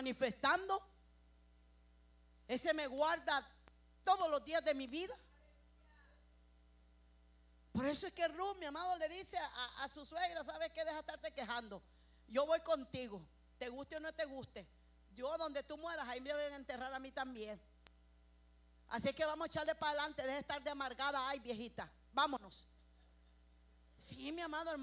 manifestando. Ese me guarda todos los días de mi vida. Por eso es que Ruth, mi amado, le dice a su suegra: ¿sabes qué? Deja de estarte quejando. Yo voy contigo, te guste o no te guste. Yo donde tú mueras, ahí me van a enterrar a mí también. Así que vamos a echarle para adelante. Deja de estar de amargada. Ay, viejita, vámonos. Sí, mi amado hermano.